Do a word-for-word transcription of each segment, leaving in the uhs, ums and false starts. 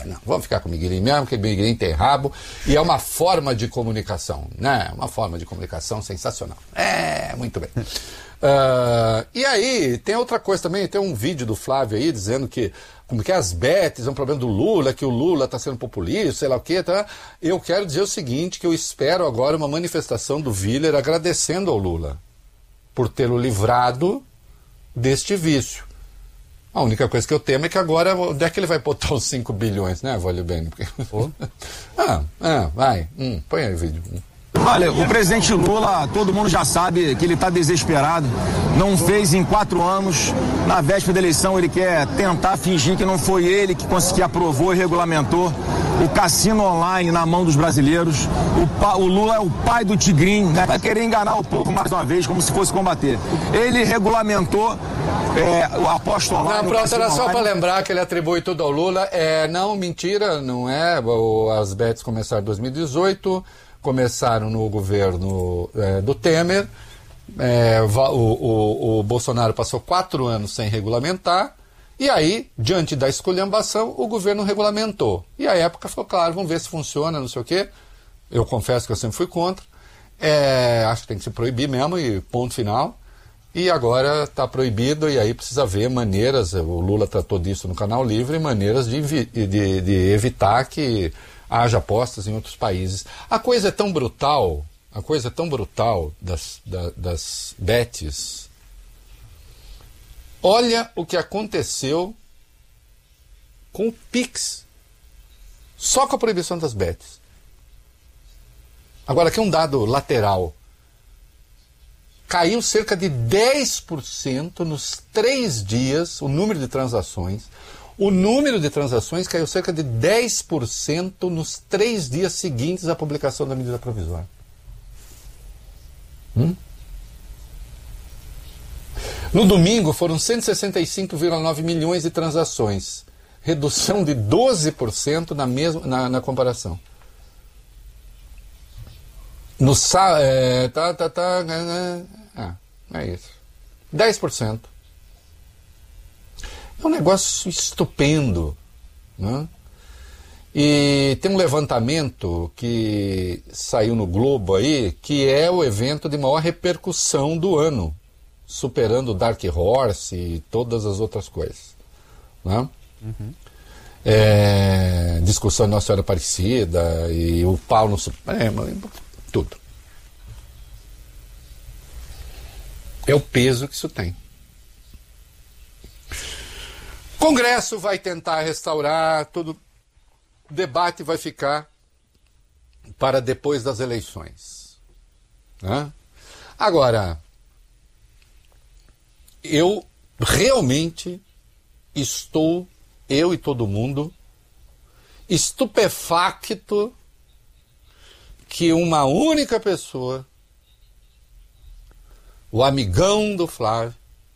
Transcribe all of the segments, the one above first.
não, vamos ficar com o Miguelinho mesmo, porque o Miguelinho tem rabo, e é uma forma de comunicação, né? Uma forma de comunicação sensacional. É, muito bem. Uh, e aí, tem outra coisa também, tem um vídeo do Flávio aí dizendo que como que as betes é um problema do Lula, que o Lula está sendo populista, sei lá o quê, tá? Eu quero dizer o seguinte, que eu espero agora uma manifestação do Willer agradecendo ao Lula por tê-lo livrado deste vício. A única coisa que eu temo é que agora, onde é que ele vai botar os cinco bilhões, né, Vale Bene? Oh. ah, ah, vai, hum, põe aí o vídeo. Olha, o presidente Lula, todo mundo já sabe que ele está desesperado, não fez em quatro anos, na véspera da eleição ele quer tentar fingir que não foi ele que, que aprovou e regulamentou o cassino online na mão dos brasileiros. O, pa, o Lula é o pai do tigrinho, né? Vai querer enganar o povo mais uma vez, como se fosse combater. Ele regulamentou é, o aposto online. Não, pronto, era só para lembrar que ele atribui tudo ao Lula. É, não, mentira, não é. As bets começaram em dois mil e dezoito, começaram no governo é, do Temer. É, o, o, o Bolsonaro passou quatro anos sem regulamentar. E aí, diante da esculhambação, o governo regulamentou. E a época ficou claro, vamos ver se funciona, não sei o quê. Eu confesso que eu sempre fui contra. É, acho que tem que se proibir mesmo, e ponto final. E agora está proibido, e aí precisa ver maneiras, o Lula tratou disso no Canal Livre, maneiras de, de, de evitar que haja apostas em outros países. A coisa é tão brutal, a coisa é tão brutal das, da, das bets. Olha o que aconteceu com o Pix, só com a proibição das bets. Agora, aqui um dado lateral. Caiu cerca de dez por cento nos três dias o número de transações. O número de transações caiu cerca de dez por cento nos três dias seguintes à publicação da medida provisória. Hum? No domingo foram cento e sessenta e cinco vírgula nove milhões de transações, redução de doze por cento na, mesma, na, na comparação. No sábado, é, tá, tá, tá, é, é isso, dez por cento. É um negócio estupendo, né? E tem um levantamento que saiu no Globo aí, que é o evento de maior repercussão do ano, superando o Dark Horse e todas as outras coisas, né? Uhum. É, discussão de Nossa Senhora Aparecida e o pau no Supremo, tudo. É o peso que isso tem. O Congresso vai tentar restaurar, todo o debate vai ficar para depois das eleições, né? Agora, eu realmente estou, eu e todo mundo, estupefacto que uma única pessoa, o amigão do Flávio,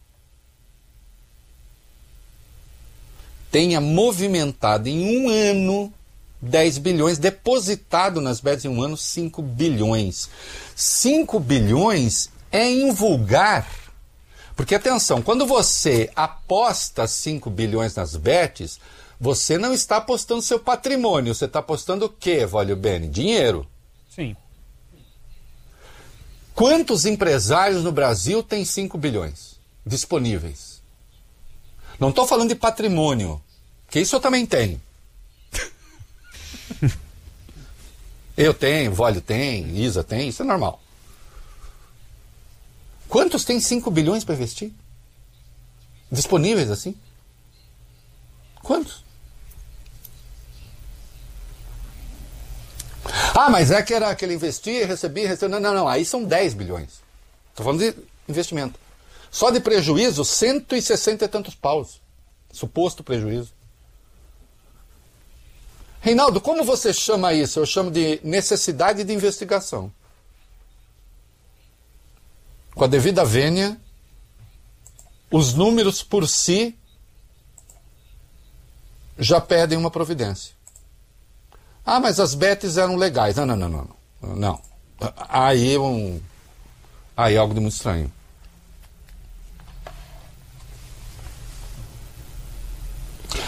tenha movimentado em um ano dez bilhões, depositado nas bets em um ano cinco bilhões. cinco bilhões é invulgar. Porque, atenção, quando você aposta cinco bilhões nas bets, você não está apostando seu patrimônio, você está apostando o quê, Vale Bene? Dinheiro. Sim. Quantos empresários no Brasil têm cinco bilhões disponíveis? Não estou falando de patrimônio, que isso eu também tenho. Eu tenho, Vale tem, Isa tem, isso é normal. Quantos têm cinco bilhões para investir? Disponíveis assim? Quantos? Ah, mas é que era que ele investia, recebia, recebia. Não, não, não. Aí são dez bilhões. Estou falando de investimento. Só de prejuízo, cento e sessenta e tantos paus. Suposto prejuízo. Reinaldo, como você chama isso? Eu chamo de necessidade de investigação. Com a devida vênia, os números por si já pedem uma providência. Ah, mas as bets eram legais. Não, não, não, não. Não. não. Aí, um, aí é algo de muito estranho.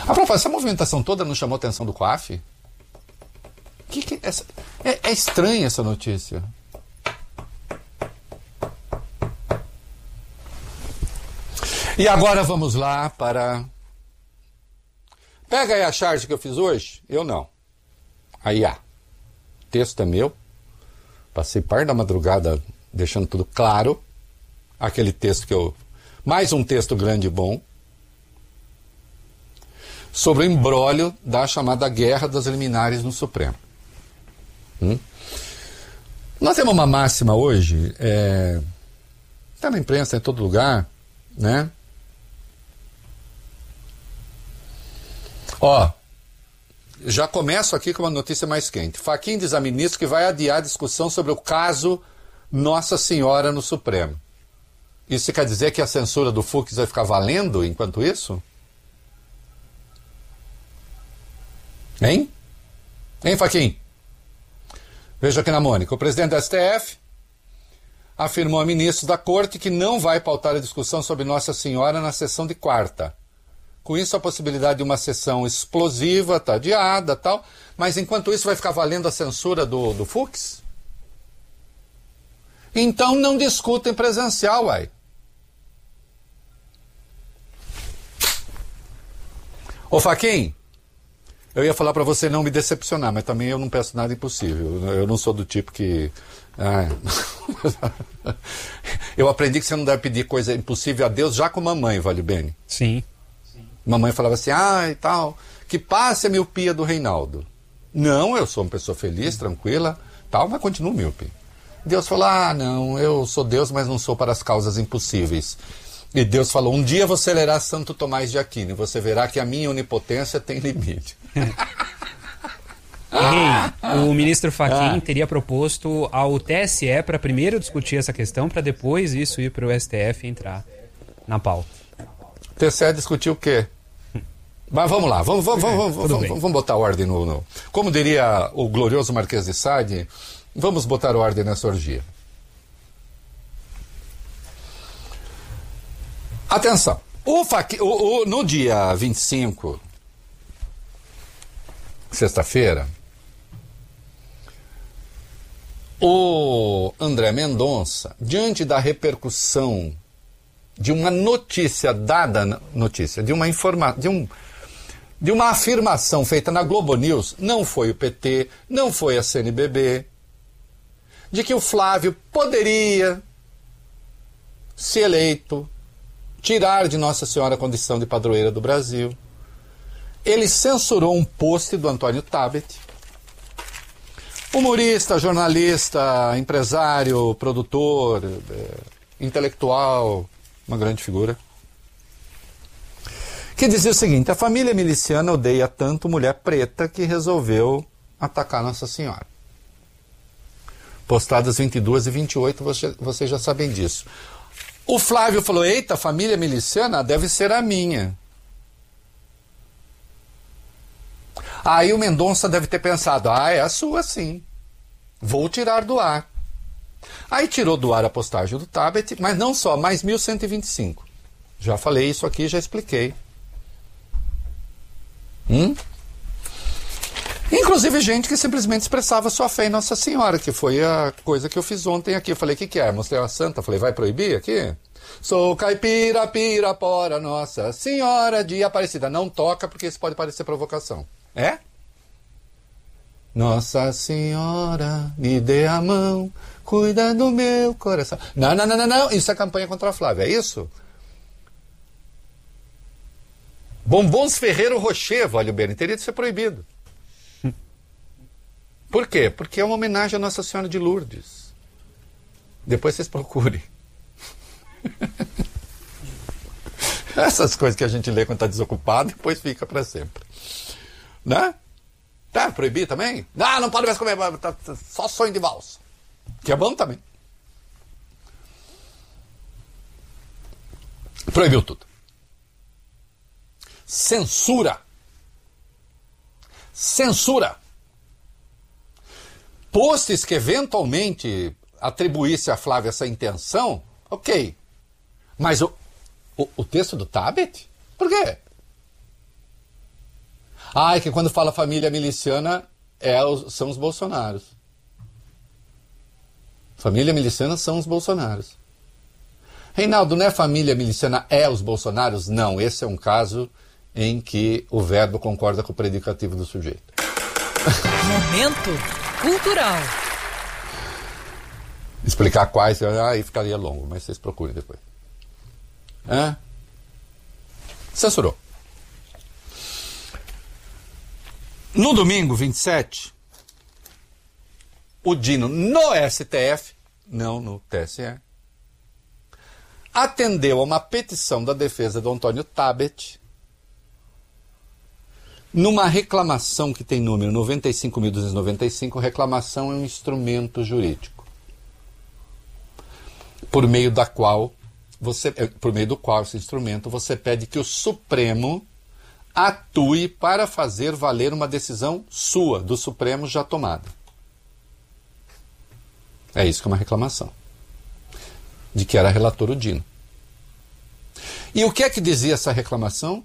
A propósito, essa movimentação toda não chamou a atenção do COAF? Que que essa, é, é estranha essa notícia. E agora vamos lá para... Pega aí a charge que eu fiz hoje. Eu não. Aí, ah, o texto é meu. Passei parte da madrugada deixando tudo claro. Aquele texto que eu... Mais um texto grande e bom. Sobre o imbróglio da chamada Guerra das Liminares no Supremo. Hum? Nós temos uma máxima hoje, é... está na imprensa, em todo lugar, né? Ó, já começo aqui com uma notícia mais quente. Fachin diz a ministro que vai adiar a discussão sobre o caso Nossa Senhora no Supremo. Isso quer dizer que a censura do Fux vai ficar valendo enquanto isso? Hein? Hein, Fachin? Veja aqui na Mônica. O presidente do S T F afirmou a ministros da Corte que não vai pautar a discussão sobre Nossa Senhora na sessão de quarta. Com isso, a possibilidade de uma sessão explosiva está adiada, tal. Mas enquanto isso vai ficar valendo a censura do, do Fux? Então não discutem presencial, uai. Ô Fachin, eu ia falar para você não me decepcionar, mas também eu não peço nada impossível. Eu não sou do tipo que... Ah, eu aprendi que você não deve pedir coisa impossível a Deus já com mamãe, vale bem. Sim. Mamãe falava assim, ah, e tal, que passe a miopia do Reinaldo. Não, eu sou uma pessoa feliz, tranquila, tal, mas continuo míope. Deus falou, ah, não, eu sou Deus, mas não sou para as causas impossíveis. E Deus falou, um dia você lerá Santo Tomás de Aquino e você verá que a minha onipotência tem limite. Rei, o ministro Fachin ah. teria proposto ao T S E para primeiro discutir essa questão, para depois isso ir para o S T F e entrar na pauta. O T S E discutiu o quê? Mas vamos lá, vamos, vamos, vamos, vamos, vamos, vamos botar ordem no, no... Como diria o glorioso Marquês de Sade, vamos botar ordem nessa orgia. Atenção, o Fachin, o, o, no dia vinte e cinco, sexta-feira, o André Mendonça, diante da repercussão de uma notícia dada, notícia, de uma informação, de, um, de uma afirmação feita na Globo News, não foi o P T, não foi a C N B B, de que o Flávio poderia ser eleito, tirar de Nossa Senhora a condição de padroeira do Brasil. Ele censurou um post do Antônio Tabet, humorista, jornalista, empresário, produtor, é, intelectual, uma grande figura, que dizia o seguinte: a família miliciana odeia tanto mulher preta que resolveu atacar Nossa Senhora. Postadas vinte e duas e vinte e oito, você, vocês já sabem disso. O Flávio falou, eita, família miliciana deve ser a minha. Aí o Mendonça deve ter pensado, ah, é a sua sim, vou tirar do ar. Aí tirou do ar a postagem do Tabet, mas não só, mais mil cento e vinte e cinco. Já falei isso aqui, já expliquei. Hum? Inclusive gente que simplesmente expressava sua fé em Nossa Senhora, que foi a coisa que eu fiz ontem aqui. Eu falei, o que, que é? Mostrei a santa, falei, vai proibir aqui? Sou caipira, pirapora, Nossa Senhora de Aparecida. Não toca, porque isso pode parecer provocação. É? Nossa Senhora, me dê a mão, cuida do meu coração. Não, não, não, não, não. Isso é campanha contra a Flávia, é isso? Bombons Ferreiro Rocher, vale bem, teria de ser proibido. Por quê? Porque é uma homenagem à Nossa Senhora de Lourdes. Depois vocês procurem. Essas coisas que a gente lê quando está desocupado, depois fica para sempre. Né? Tá, proibir também? Ah, não pode mais comer, tá, tá, só sonho de valsa. Que é bom também. Proibiu tudo. Censura. Censura. Posts que eventualmente atribuísse a Flávia essa intenção, ok. Mas o, o, o texto do Tabet? Por quê? Ah, é que quando fala família miliciana, é os, são os Bolsonaros. Família miliciana são os Bolsonaros. Reinaldo, não é família miliciana, é os Bolsonaros? Não, esse é um caso em que o verbo concorda com o predicativo do sujeito. Momento cultural. Explicar quais, aí ficaria longo, mas vocês procurem depois. Hã? Censurou. No domingo vinte e sete, o Dino no S T F, não no T S E, atendeu a uma petição da defesa do Antônio Tabet numa reclamação que tem número noventa e cinco mil duzentos e noventa e cinco. Reclamação é um instrumento jurídico por meio da qual você, por meio do qual esse instrumento você pede que o Supremo atue para fazer valer uma decisão sua, do Supremo, já tomada. É isso que é uma reclamação. De que era relator o Dino. E o que é que dizia essa reclamação?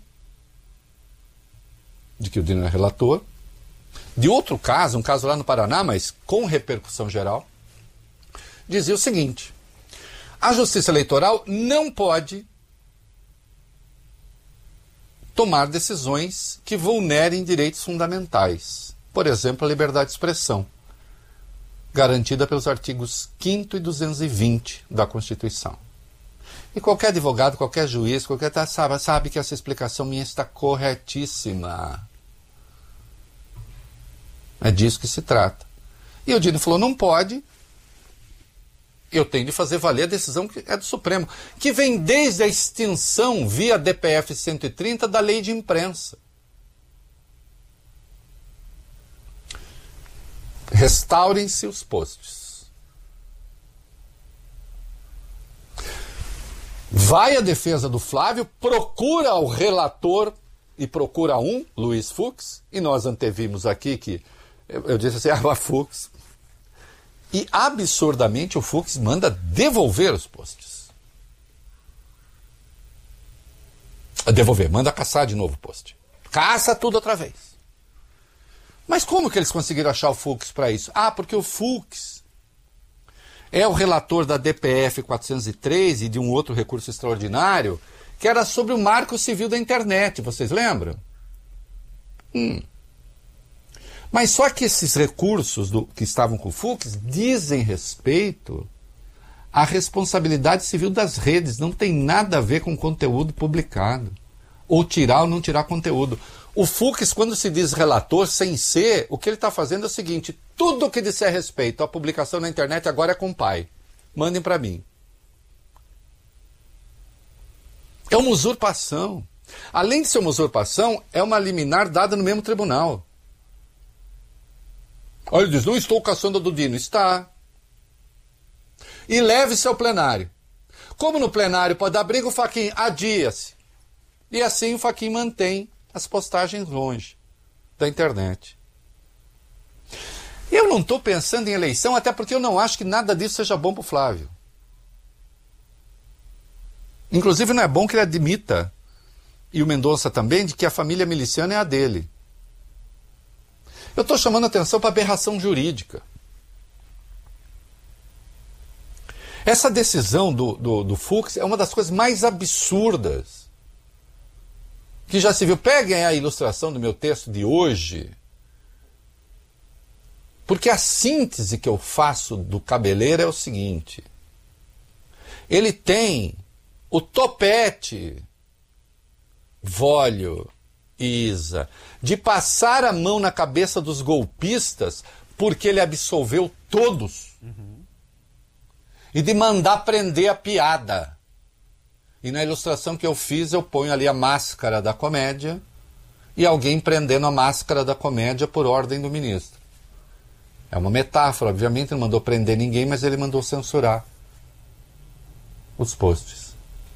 De que o Dino era relator. De outro caso, um caso lá no Paraná, mas com repercussão geral, dizia o seguinte: a Justiça Eleitoral não pode tomar decisões que vulnerem direitos fundamentais. Por exemplo, a liberdade de expressão, garantida pelos artigos quinto e duzentos e vinte da Constituição. E qualquer advogado, qualquer juiz, qualquer sabe, sabe que essa explicação minha está corretíssima. É disso que se trata. E o Dino falou, não pode, eu tenho de fazer valer a decisão que é do Supremo, que vem desde a extinção via D P F cento e trinta da lei de imprensa. Restaurem-se os posts. Vai a defesa do Flávio, procura o relator e procura um, Luiz Fux, e nós antevimos aqui que eu, eu disse assim, ah, Fux. E absurdamente o Fux manda devolver os posts. Devolver, manda caçar de novo o post. Caça tudo outra vez. Mas como que eles conseguiram achar o Fux para isso? Ah, porque o Fux é o relator da D P F quatrocentos e três e de um outro recurso extraordinário que era sobre o Marco Civil da Internet, vocês lembram? Hum. Mas só que esses recursos do, que estavam com o Fux dizem respeito à responsabilidade civil das redes, não tem nada a ver com conteúdo publicado, ou tirar ou não tirar conteúdo. O Fux, quando se diz relator, sem ser, o que ele está fazendo é o seguinte, tudo que disser respeito à publicação na internet agora é com o pai. Mandem para mim. É uma usurpação. Além de ser uma usurpação, é uma liminar dada no mesmo tribunal. Olha, ele diz, não estou caçando a do Dino. Está. E leve-se ao plenário. Como no plenário pode dar briga, o Fachin adia-se. E assim o Fachin mantém as postagens longe da internet. Eu não estou pensando em eleição, até porque eu não acho que nada disso seja bom para o Flávio. Inclusive não é bom que ele admita, e o Mendonça também, de que a família miliciana é a dele. Eu estou chamando a atenção para a aberração jurídica. Essa decisão do, do, do Fux é uma das coisas mais absurdas que já se viu. Peguem a ilustração do meu texto de hoje, porque a síntese que eu faço do Cabeleira é o seguinte: ele tem o topete, Vólio e Isa, de passar a mão na cabeça dos golpistas porque ele absolveu todos. Uhum. E de mandar prender a piada. E na ilustração que eu fiz, eu ponho ali a máscara da comédia e alguém prendendo a máscara da comédia por ordem do ministro. É uma metáfora, obviamente não mandou prender ninguém, mas ele mandou censurar os posts.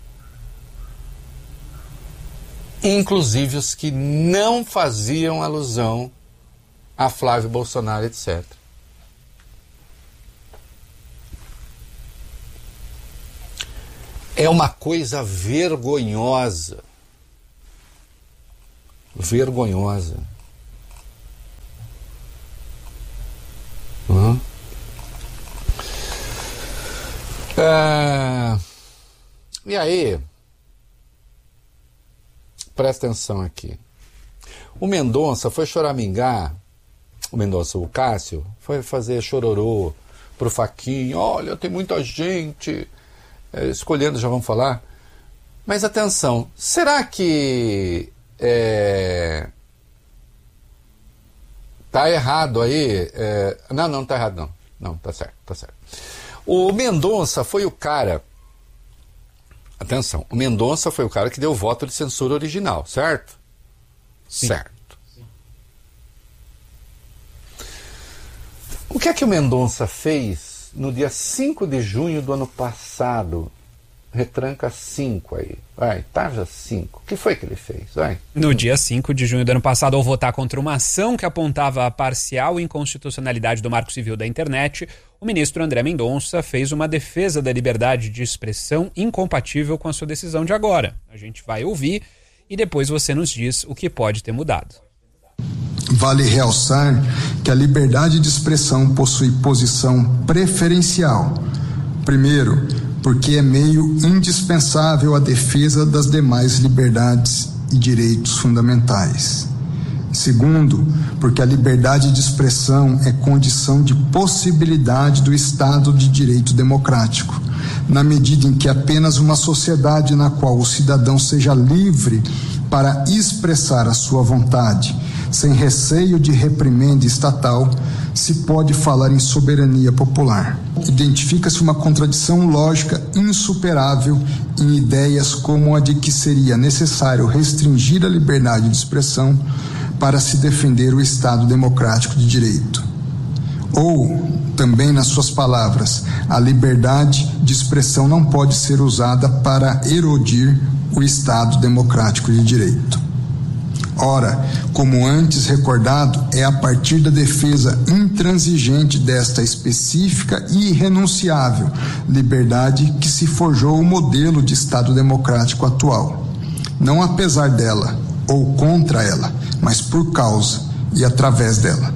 Inclusive os que não faziam alusão a Flávio Bolsonaro, etcétera. É uma coisa vergonhosa. Vergonhosa. Ah, e aí, presta atenção aqui. O Mendonça foi choramingar, o Mendonça, o Cássio, foi fazer chororô pro Fachin. Olha, tem muita gente é, escolhendo, já vamos falar. Mas atenção, será que é, tá errado aí? É, não, não tá errado não. Não, tá certo, tá certo. O Mendonça foi o cara, atenção, o Mendonça foi o cara que deu o voto de censura original, certo? Sim. Certo. Sim. O que é que o Mendonça fez no dia cinco de junho do ano passado? Retranca cinco aí. Vai, tarja cinco. O que foi que ele fez? Vai. No dia cinco de junho do ano passado, ao votar contra uma ação que apontava a parcial inconstitucionalidade do Marco Civil da Internet, o ministro André Mendonça fez uma defesa da liberdade de expressão incompatível com a sua decisão de agora. A gente vai ouvir e depois você nos diz o que pode ter mudado. Vale realçar que a liberdade de expressão possui posição preferencial. Primeiro, porque é meio indispensável à defesa das demais liberdades e direitos fundamentais. Segundo, porque a liberdade de expressão é condição de possibilidade do Estado de Direito Democrático, na medida em que apenas uma sociedade na qual o cidadão seja livre para expressar a sua vontade, sem receio de reprimenda estatal, se pode falar em soberania popular. Identifica-se uma contradição lógica insuperável em ideias como a de que seria necessário restringir a liberdade de expressão para se defender o Estado democrático de direito. Ou, também nas suas palavras, a liberdade de expressão não pode ser usada para erodir o Estado democrático de direito. Ora, como antes recordado, é a partir da defesa intransigente desta específica e irrenunciável liberdade que se forjou o modelo de Estado democrático atual. Não apesar dela ou contra ela, mas por causa e através dela.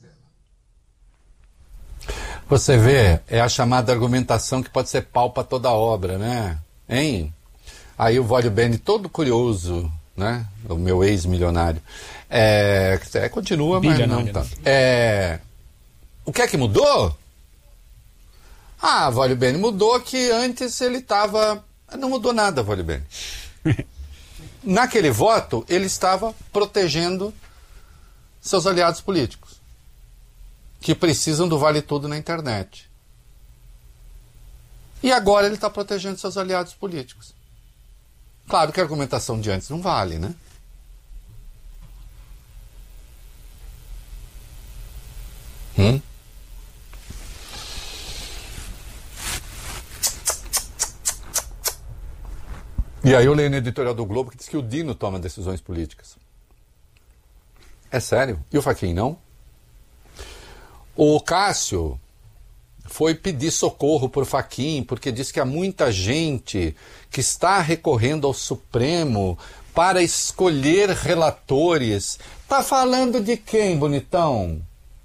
Você vê, é a chamada argumentação que pode ser pau para toda obra, né? Hein? Aí o Vólio Bene, todo curioso, né? O meu ex-milionário. É, é, continua, mas não tanto. É, o que é que mudou? Ah, Vólio Bene, mudou que antes ele estava... Não mudou nada, Vólio Bene. Naquele voto, ele estava protegendo seus aliados políticos, que precisam do vale tudo na internet. E agora ele está protegendo seus aliados políticos. Claro que a argumentação de antes não vale, né? Hum? E aí eu leio no editorial do Globo que diz que o Dino toma decisões políticas. É sério? E o Fachin não? O Cássio foi pedir socorro por Fachin porque diz que há muita gente que está recorrendo ao Supremo para escolher relatores. Tá falando de quem, bonitão?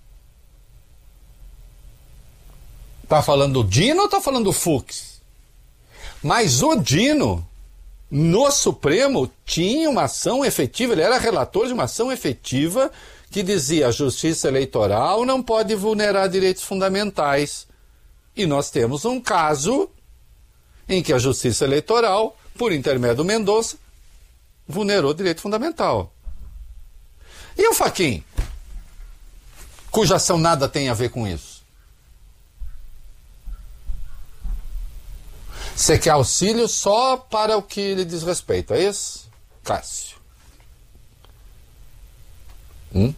Tá falando do Dino ou tá falando do Fux? Mas o Dino, no Supremo, tinha uma ação efetiva, ele era relator de uma ação efetiva que dizia a justiça eleitoral não pode vulnerar direitos fundamentais. E nós temos um caso em que a justiça eleitoral, por intermédio do Mendonça, vulnerou direito fundamental. E o Fachin, cuja ação nada tem a ver com isso? Você quer auxílio só para o que lhe diz respeito, é isso, Cássio? Hum?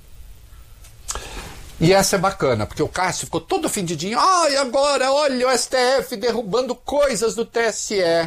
E essa é bacana, porque o Cássio ficou todo ofendidinho. Ah, e agora, olha o S T F derrubando coisas do T S E.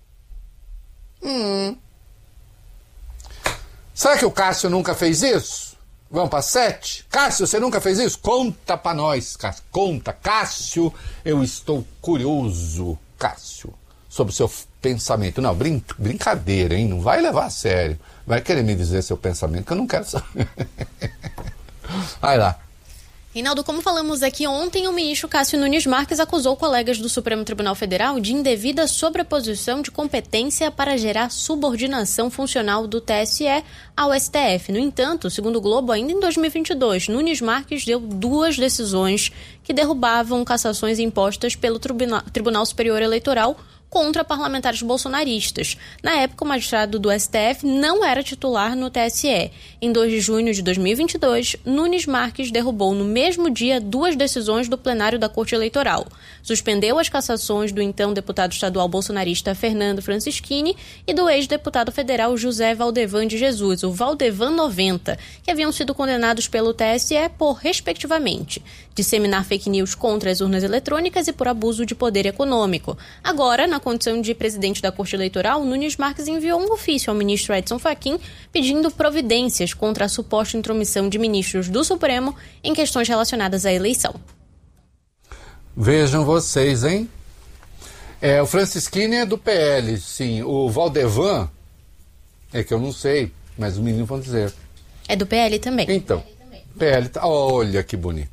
Hum. Será que o Cássio nunca fez isso? Vamos para sete? Cássio, você nunca fez isso? Conta para nós, Cássio. Conta. Cássio, eu estou curioso, Cássio, sobre o seu pensamento. Não, brin brincadeira, hein? Não vai levar a sério. Vai querer me dizer seu pensamento, que eu não quero saber. Vai lá. Reinaldo, como falamos aqui ontem, o ministro Cássio Nunes Marques acusou colegas do Supremo Tribunal Federal de indevida sobreposição de competência para gerar subordinação funcional do T S E ao S T F. No entanto, segundo o Globo, ainda em dois mil e vinte e dois, Nunes Marques deu duas decisões que derrubavam cassações impostas pelo Tribunal, Tribunal Superior Eleitoral contra parlamentares bolsonaristas. Na época, o magistrado do S T F não era titular no T S E. Em dois de junho de dois mil e vinte e dois, Nunes Marques derrubou no mesmo dia duas decisões do plenário da Corte Eleitoral. Suspendeu as cassações do então deputado estadual bolsonarista Fernando Francischini e do ex-deputado federal José Valdevan de Jesus, o Valdevan noventa, que haviam sido condenados pelo T S E por, respectivamente, disseminar fake news contra as urnas eletrônicas e por abuso de poder econômico. Agora, na condição de presidente da Corte Eleitoral, Nunes Marques enviou um ofício ao ministro Edson Fachin pedindo providências contra a suposta intromissão de ministros do Supremo em questões relacionadas à eleição. Vejam vocês, hein? É, o Francischini é do P L, sim. O Valdevan, é que eu não sei, mas os meninos vão dizer. É do P L também. Então, P L, tá, olha que bonito.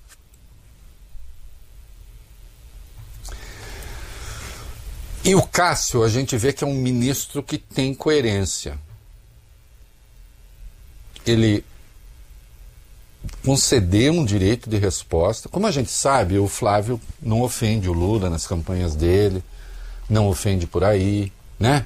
E o Cássio, a gente vê que é um ministro que tem coerência. Ele concedeu um direito de resposta. Como a gente sabe, o Flávio não ofende o Lula nas campanhas dele, não ofende por aí, né?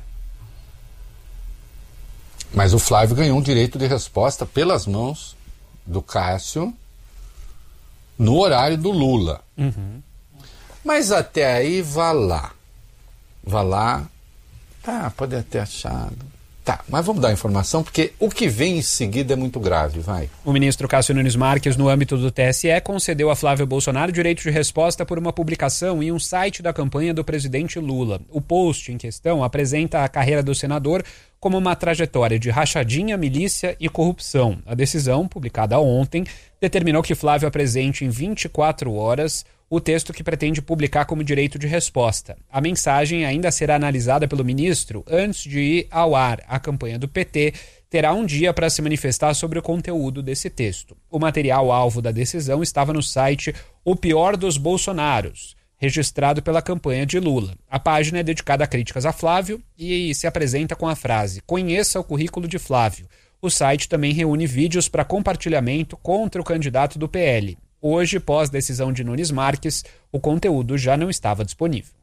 Mas o Flávio ganhou um direito de resposta pelas mãos do Cássio no horário do Lula. Uhum. Mas até aí, vá lá. Vá lá, tá, pode ter achado. Tá, mas vamos dar a informação, porque o que vem em seguida é muito grave, vai. O ministro Cássio Nunes Marques, no âmbito do T S E, concedeu a Flávio Bolsonaro direito de resposta por uma publicação em um site da campanha do presidente Lula. O post em questão apresenta a carreira do senador como uma trajetória de rachadinha, milícia e corrupção. A decisão, publicada ontem, determinou que Flávio apresente em vinte e quatro horas o texto que pretende publicar como direito de resposta. A mensagem ainda será analisada pelo ministro antes de ir ao ar. A campanha do P T terá um dia para se manifestar sobre o conteúdo desse texto. O material alvo da decisão estava no site O Pior dos Bolsonaros, registrado pela campanha de Lula. A página é dedicada a críticas a Flávio e se apresenta com a frase: "Conheça o currículo de Flávio". O site também reúne vídeos para compartilhamento contra o candidato do P L. Hoje, pós decisão de Nunes Marques, o conteúdo já não estava disponível.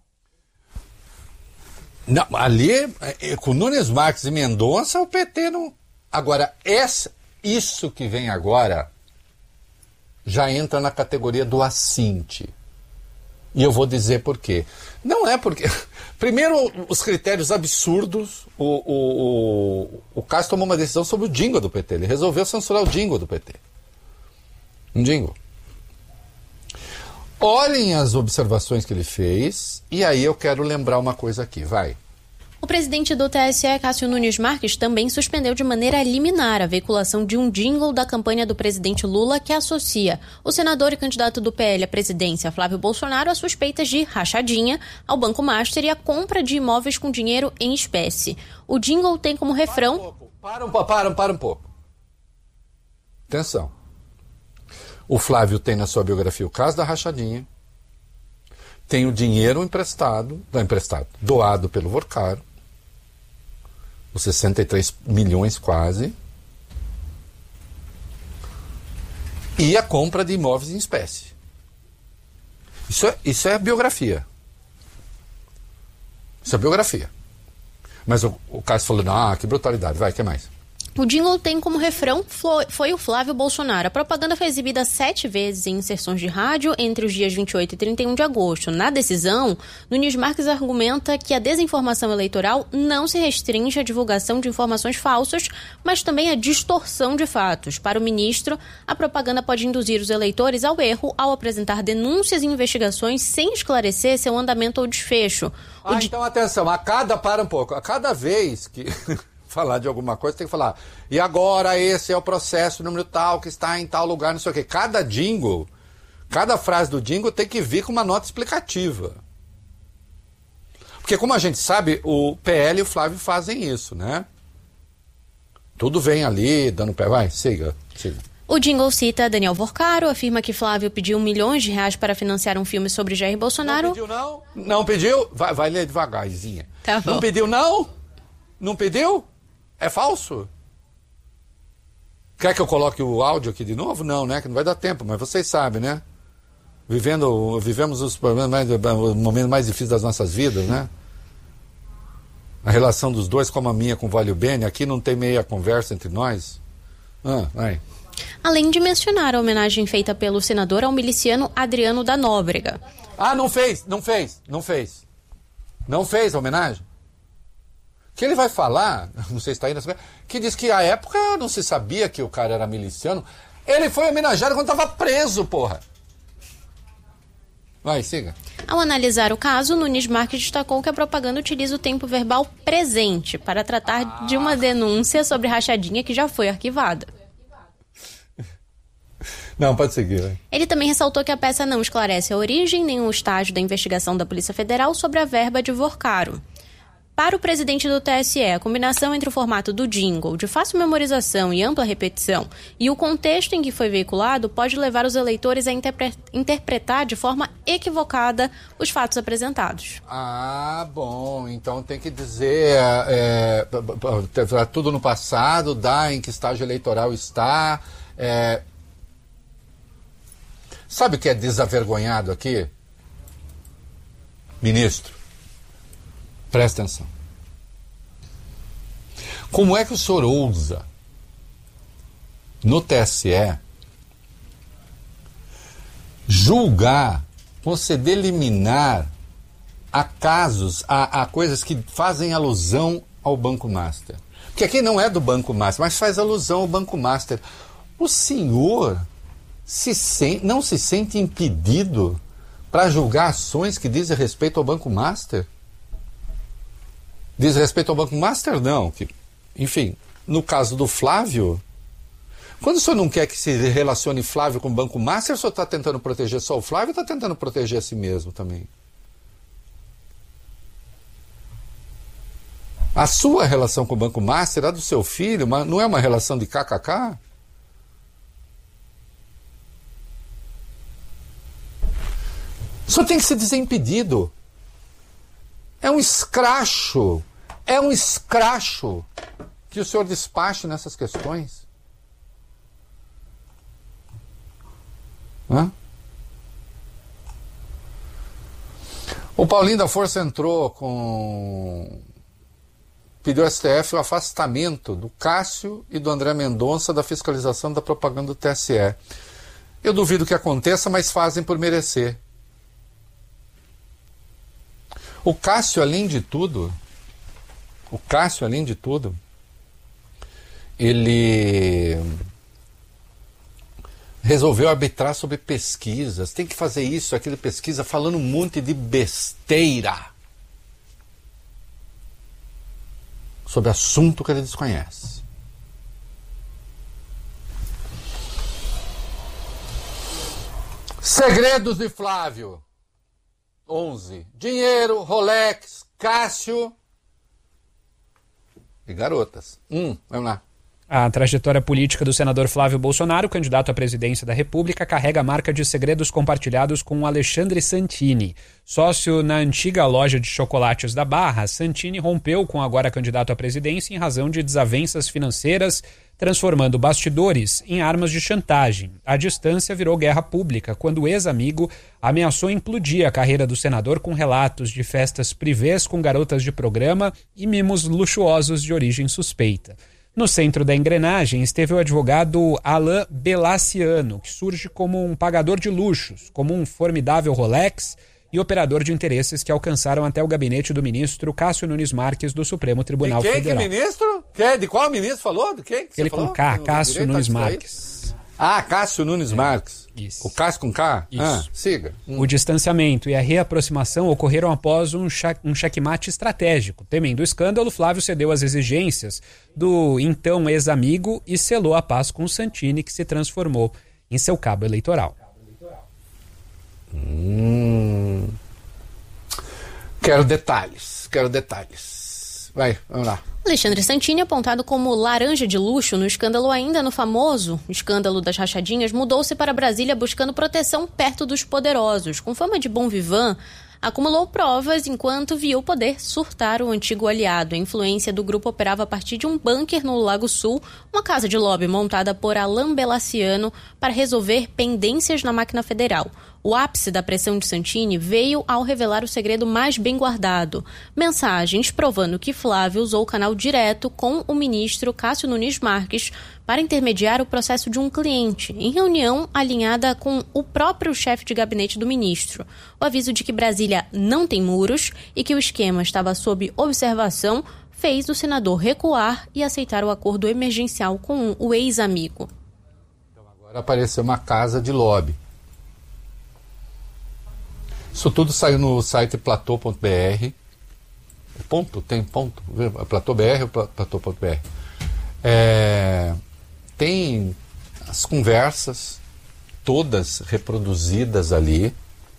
Não, ali, com Nunes Marques e Mendonça, o P T não... Agora, essa, isso que vem agora já entra na categoria do assinte. E eu vou dizer por quê. Não é porque... Primeiro, os critérios absurdos. O, o, o, o Cássio tomou uma decisão sobre o jingle do P T. Ele resolveu censurar o jingle do P T. Um jingle. Olhem as observações que ele fez, e aí eu quero lembrar uma coisa aqui, vai. O presidente do T S E, Cássio Nunes Marques, também suspendeu de maneira liminar a veiculação de um jingle da campanha do presidente Lula que associa o senador e candidato do P L à presidência, Flávio Bolsonaro, a suspeitas de rachadinha ao Banco Master e a compra de imóveis com dinheiro em espécie. O jingle tem como refrão... Para um pouco, para, um, para um pouco. Atenção. O Flávio tem na sua biografia o caso da rachadinha, tem o dinheiro emprestado, não emprestado, doado pelo Vorcaro, os sessenta e três milhões quase, e a compra de imóveis em espécie. Isso é, isso é biografia. Isso é biografia. Mas o, o Cássio falou, ah, que brutalidade, vai, o que mais? O jingle tem como refrão foi o Flávio Bolsonaro. A propaganda foi exibida sete vezes em inserções de rádio entre os dias vinte e oito e trinta e um de agosto. Na decisão, Nunes Marques argumenta que a desinformação eleitoral não se restringe à divulgação de informações falsas, mas também à distorção de fatos. Para o ministro, a propaganda pode induzir os eleitores ao erro ao apresentar denúncias e investigações sem esclarecer seu andamento ou desfecho. Ah, di... então atenção, a cada, para um pouco, a cada vez que... falar de alguma coisa, tem que falar, e agora esse é o processo número tal, que está em tal lugar, não sei o quê. Cada jingle, cada frase do jingle tem que vir com uma nota explicativa. Porque como a gente sabe, o P L e o Flávio fazem isso, né? Tudo vem ali, dando pé, vai, siga, siga. O jingle cita Daniel Vorcaro, afirma que Flávio pediu milhões de reais para financiar um filme sobre Jair Bolsonaro. Não pediu, não? Não pediu? Vai, vai ler devagarzinha. Tá bom. Não pediu, não? Não pediu? É falso? Quer que eu coloque o áudio aqui de novo? Não, né? Que não vai dar tempo, mas vocês sabem, né? Vivendo, vivemos os, mais, os momentos mais difíceis das nossas vidas, né? A relação dos dois, como a minha com o Vale Bene, aqui não tem meia conversa entre nós. Ah, vai. Além de mencionar a homenagem feita pelo senador ao miliciano Adriano da Nóbrega. Ah, não fez, não fez, não fez. Não fez a homenagem? Que ele vai falar, não sei se está aí nessa... que diz que à época não se sabia que o cara era miliciano. Ele foi homenageado quando estava preso, porra. Vai, siga. Ao analisar o caso, Nunes Marques destacou que a propaganda utiliza o tempo verbal presente para tratar ah. de uma denúncia sobre rachadinha que já foi arquivada. Não, pode seguir. Né? Ele também ressaltou que a peça não esclarece a origem nem o estágio da investigação da Polícia Federal sobre a verba de Vorcaro. Para o presidente do T S E, a combinação entre o formato do jingle, de fácil memorização e ampla repetição, e o contexto em que foi veiculado pode levar os eleitores a interpre- interpretar de forma equivocada os fatos apresentados. Ah, bom. Então tem que dizer é, é, tudo no passado, dá em que estágio eleitoral está. É... Sabe o que é desavergonhado aqui? Ministro, presta atenção. Como é que o senhor ousa, no T S E, julgar, conceder liminar a casos, a, a coisas que fazem alusão ao Banco Master? Porque aqui não é do Banco Master, mas faz alusão ao Banco Master. O senhor se sente, não se sente impedido para julgar ações que dizem respeito ao Banco Master? Diz respeito ao Banco Master, não. Que, enfim, no caso do Flávio, quando o senhor não quer que se relacione Flávio com o Banco Master, o senhor está tentando proteger só o Flávio ou está tentando proteger a si mesmo também? A sua relação com o Banco Master, a do seu filho, mas não é uma relação de kkk? O senhor tem que ser desimpedido. É um escracho, é um escracho que o senhor despache nessas questões. Hã? O Paulinho da Força entrou com... pediu ao S T F o afastamento do Cássio e do André Mendonça da fiscalização da propaganda do T S E. Eu duvido que aconteça, mas fazem por merecer. O Cássio, além de tudo, o Cássio, além de tudo, ele resolveu arbitrar sobre pesquisas. Tem que fazer isso, aquele pesquisa, falando um monte de besteira sobre assunto que ele desconhece. Segredos de Flávio. onze. Dinheiro, Rolex, Cássio e garotas. Um, vamos lá. A trajetória política do senador Flávio Bolsonaro, candidato à presidência da República, carrega a marca de segredos compartilhados com Alexandre Santini. Sócio na antiga loja de chocolates da Barra, Santini rompeu com o agora candidato à presidência em razão de desavenças financeiras, transformando bastidores em armas de chantagem. A distância virou guerra pública, quando o ex-amigo ameaçou implodir a carreira do senador com relatos de festas privês com garotas de programa e mimos luxuosos de origem suspeita. No centro da engrenagem esteve o advogado Alain Belaciano, que surge como um pagador de luxos, como um formidável Rolex e operador de interesses que alcançaram até o gabinete do ministro Cássio Nunes Marques do Supremo Tribunal de quem, Federal. Que ministro? Que, de qual ministro falou? De quem? Que Ele com K, Cássio Nunes Marques. Ah, Cássio Nunes é. Marques. Isso. O Cássio com K? Isso. Ah, siga. Hum. O distanciamento e a reaproximação ocorreram após um, check, um checkmate estratégico. Temendo o escândalo, Flávio cedeu às exigências do então ex-amigo e selou a paz com Santini, que se transformou em seu cabo eleitoral. Hum. Quero detalhes, quero detalhes. Vai, vamos lá. Alexandre Santini, apontado como laranja de luxo no escândalo ainda no famoso escândalo das rachadinhas, mudou-se para Brasília buscando proteção perto dos poderosos. Com fama de bom vivant, acumulou provas enquanto viu o poder surtar o antigo aliado. A influência do grupo operava a partir de um bunker no Lago Sul, uma casa de lobby montada por Alain Belaciano para resolver pendências na máquina federal. O ápice da pressão de Santini veio ao revelar o segredo mais bem guardado: mensagens provando que Flávio usou o canal direto com o ministro Cássio Nunes Marques para intermediar o processo de um cliente, em reunião alinhada com o próprio chefe de gabinete do ministro. O aviso de que Brasília não tem muros e que o esquema estava sob observação fez o senador recuar e aceitar o acordo emergencial com o ex-amigo. Então agora apareceu uma casa de lobby. Isso tudo saiu no site platô ponto b r. Ponto, tem ponto. platô ponto b r ou platô ponto b r. É, tem as conversas todas reproduzidas ali,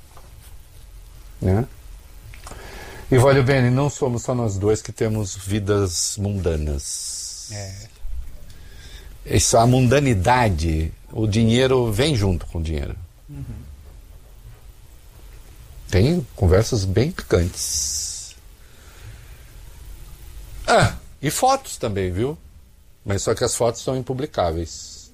né? E olha bem, não somos só nós dois que temos vidas mundanas. É. Isso, a mundanidade, o dinheiro vem junto com o dinheiro. Uhum. Tem conversas bem picantes. Ah, e fotos também, viu? Mas só que as fotos são impublicáveis.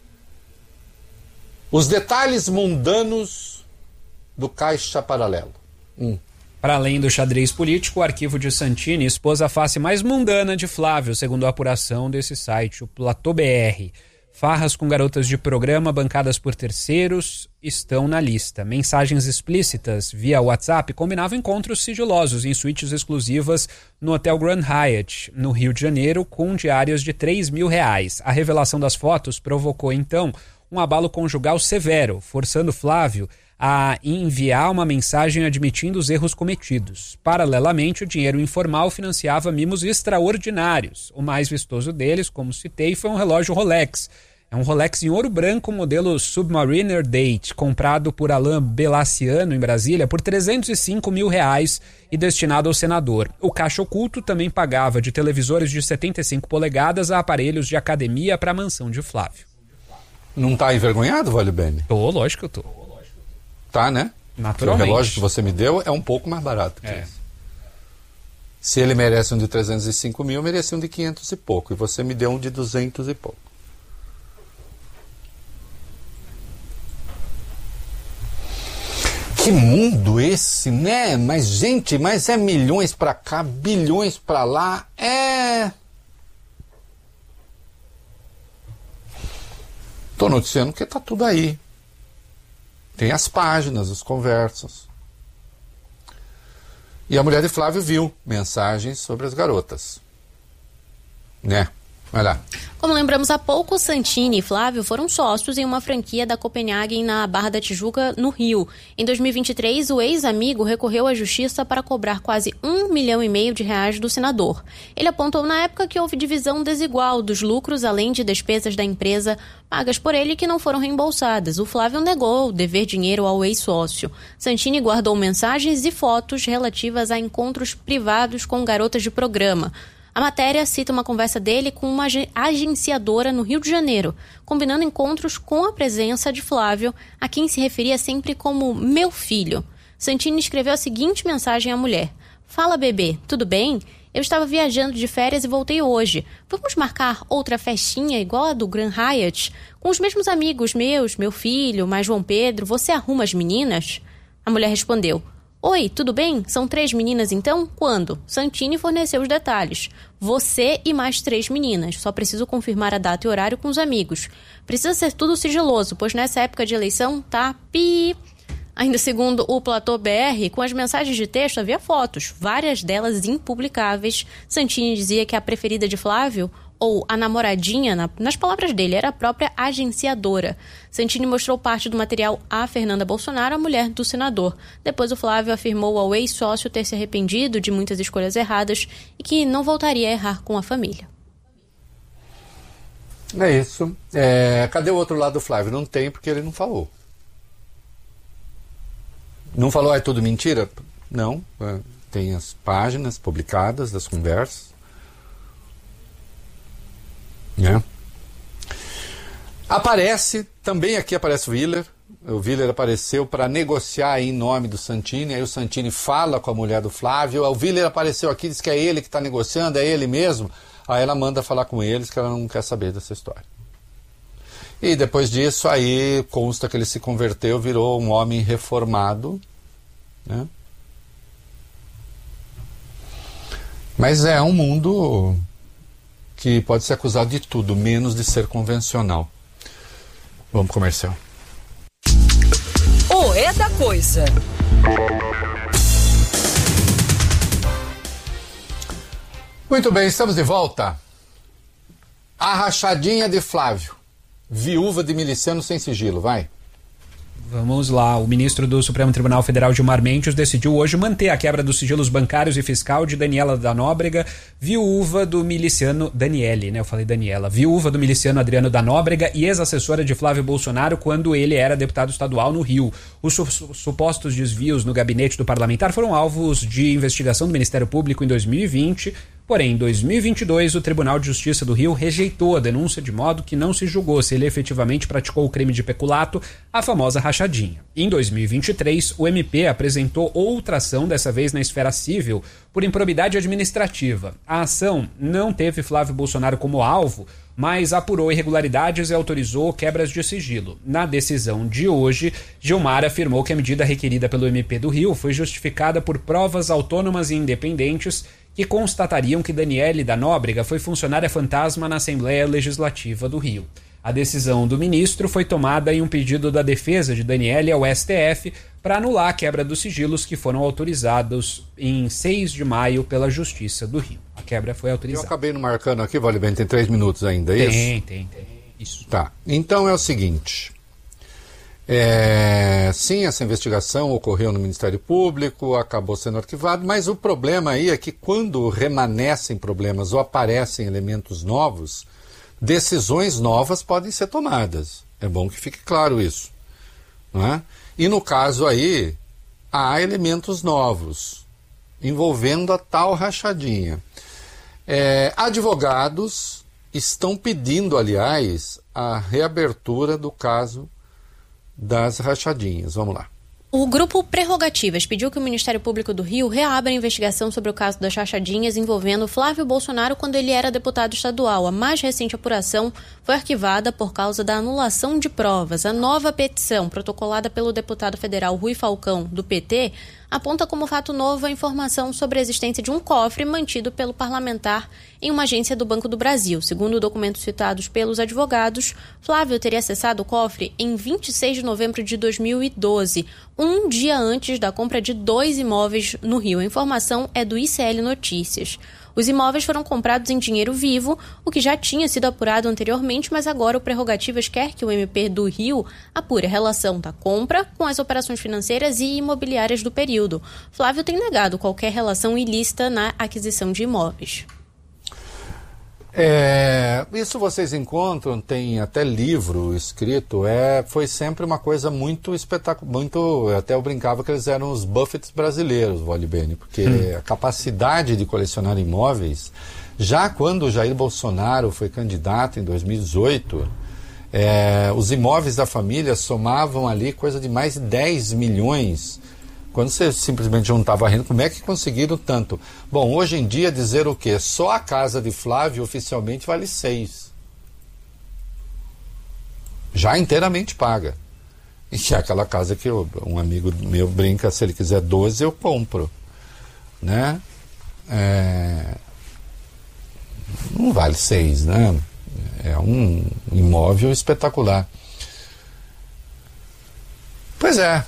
Os detalhes mundanos do Caixa Paralelo. Hum. Para além do xadrez político, o arquivo de Santini expôs a face mais mundana de Flávio, segundo a apuração desse site, o Platô B R. Farras com garotas de programa bancadas por terceiros estão na lista. Mensagens explícitas via WhatsApp combinavam encontros sigilosos em suítes exclusivas no Hotel Grand Hyatt, no Rio de Janeiro, com diárias de três mil reais. A revelação das fotos provocou, então, um abalo conjugal severo, forçando Flávio a enviar uma mensagem admitindo os erros cometidos. Paralelamente, o dinheiro informal financiava mimos extraordinários. O mais vistoso deles, como citei, foi um relógio Rolex. É um Rolex em ouro branco, modelo Submariner Date, comprado por Alain Belaciano em Brasília por trezentos e cinco mil reais e destinado ao senador. O caixa oculto também pagava de televisores de setenta e cinco polegadas a aparelhos de academia para a mansão de Flávio. Não tá envergonhado, Vale Bene? Tô, lógico que eu tô. Tá, né? Naturalmente. O relógio que você me deu é um pouco mais barato que é. esse. Se ele merece um de trezentos e cinco mil, merece um de quinhentos e pouco. E você me deu um de duzentos e pouco. Que mundo esse, né? Mas, gente, mas é milhões pra cá, bilhões pra lá. É... Tô noticiando que tá tudo aí. Tem as páginas, as conversas. E a mulher de Flávio viu mensagens sobre as garotas. Né? Vai lá. Como lembramos há pouco, Santini e Flávio foram sócios em uma franquia da Copenhagen na Barra da Tijuca, no Rio. Em dois mil e vinte e três, o ex-amigo recorreu à justiça para cobrar quase um milhão e meio de reais do senador. Ele apontou na época que houve divisão desigual dos lucros, além de despesas da empresa pagas por ele que não foram reembolsadas. O Flávio negou dever dinheiro ao ex-sócio. Santini guardou mensagens e fotos relativas a encontros privados com garotas de programa. A matéria cita uma conversa dele com uma agenciadora no Rio de Janeiro, combinando encontros com a presença de Flávio, a quem se referia sempre como meu filho. Santini escreveu a seguinte mensagem à mulher: "Fala, bebê, tudo bem? Eu estava viajando de férias e voltei hoje. Vamos marcar outra festinha igual a do Grand Hyatt? Com os mesmos amigos meus, meu filho, mais João Pedro, você arruma as meninas?" A mulher respondeu: "Oi, tudo bem? São três meninas então? Quando?" Santini forneceu os detalhes. "Você e mais três meninas. Só preciso confirmar a data e horário com os amigos. Precisa ser tudo sigiloso, pois nessa época de eleição tá pi..." Ainda segundo o Platô B R, com as mensagens de texto havia fotos, várias delas impublicáveis. Santini dizia que a preferida de Flávio, ou a namoradinha, na, nas palavras dele, era a própria agenciadora. Santini mostrou parte do material a Fernanda Bolsonaro, a mulher do senador. Depois o Flávio afirmou ao ex-sócio ter se arrependido de muitas escolhas erradas e que não voltaria a errar com a família. É isso. É, cadê o outro lado do Flávio? Não tem, porque ele não falou. Não falou, é tudo mentira? Não. É, tem as páginas publicadas das conversas. Né? Aparece, também aqui aparece o Willer. O Willer apareceu para negociar em nome do Santini. Aí o Santini fala com a mulher do Flávio. O Willer apareceu aqui, diz que é ele que está negociando, é ele mesmo. Aí ela manda falar com eles que ela não quer saber dessa história. E depois disso, aí consta que ele se converteu, virou um homem reformado. Né? Mas é um mundo que pode ser acusado de tudo, menos de ser convencional. Vamos pro comercial. O É da Coisa. Muito bem, estamos de volta. A rachadinha de Flávio, viúva de miliciano sem sigilo, vai. Vamos lá, o ministro do Supremo Tribunal Federal, Gilmar Mendes, decidiu hoje manter a quebra dos sigilos bancários e fiscal de Daniela da Nóbrega, viúva do miliciano Daniele, né? Eu falei Daniela, viúva do miliciano Adriano da Nóbrega e ex-assessora de Flávio Bolsonaro quando ele era deputado estadual no Rio. Os su- supostos desvios no gabinete do parlamentar foram alvos de investigação do Ministério Público em dois mil e vinte. Porém, em dois mil e vinte e dois, o Tribunal de Justiça do Rio rejeitou a denúncia de modo que não se julgou se ele efetivamente praticou o crime de peculato, a famosa rachadinha. Em dois mil e vinte e três, o M P apresentou outra ação, dessa vez na esfera civil, por improbidade administrativa. A ação não teve Flávio Bolsonaro como alvo, mas apurou irregularidades e autorizou quebras de sigilo. Na decisão de hoje, Gilmar afirmou que a medida requerida pelo M P do Rio foi justificada por provas autônomas e independentes que constatariam que Daniele da Nóbrega foi funcionária fantasma na Assembleia Legislativa do Rio. A decisão do ministro foi tomada em um pedido da defesa de Daniele ao S T F para anular a quebra dos sigilos que foram autorizados em seis de maio pela Justiça do Rio. A quebra foi autorizada. Eu acabei não marcando aqui, Vale Bem, tem três minutos ainda, é tem, isso? Tem, tem, tem. Isso. Tá, então é o seguinte... É, sim, essa investigação ocorreu no Ministério Público, acabou sendo arquivado, mas o problema aí é que quando remanescem problemas ou aparecem elementos novos, decisões novas podem ser tomadas. É bom que fique claro isso. Não é? E no caso aí, há elementos novos envolvendo a tal rachadinha. É, advogados estão pedindo, aliás, a reabertura do caso das rachadinhas. Vamos lá. O grupo Prerrogativas pediu que o Ministério Público do Rio reabra a investigação sobre o caso das rachadinhas envolvendo Flávio Bolsonaro quando ele era deputado estadual. A mais recente apuração foi arquivada por causa da anulação de provas. A nova petição, protocolada pelo deputado federal Rui Falcão, do P T, aponta como fato novo a informação sobre a existência de um cofre mantido pelo parlamentar em uma agência do Banco do Brasil. Segundo documentos citados pelos advogados, Flávio teria acessado o cofre em vinte e seis de novembro de dois mil e doze, um dia antes da compra de dois imóveis no Rio. A informação é do I C L Notícias. Os imóveis foram comprados em dinheiro vivo, o que já tinha sido apurado anteriormente, mas agora o Prerrogativas quer que o M P do Rio apure a relação da compra com as operações financeiras e imobiliárias do período. Flávio tem negado qualquer relação ilícita na aquisição de imóveis. É, isso vocês encontram, tem até livro escrito, é, foi sempre uma coisa muito espetacular, muito, até eu brincava que eles eram os Buffets brasileiros, Vale Bene, porque hum. a capacidade de colecionar imóveis, já quando o Jair Bolsonaro foi candidato em dois mil e dezoito, é, os imóveis da família somavam ali coisa de mais de dez milhões. Quando você simplesmente juntava a renda, como é que conseguiram tanto? Bom, hoje em dia dizer o quê? Só a casa de Flávio oficialmente vale seis. Já inteiramente paga. E é aquela casa que eu, um amigo meu brinca, se ele quiser doze, eu compro. Né? É... Não vale seis, né? É um imóvel espetacular. Pois é.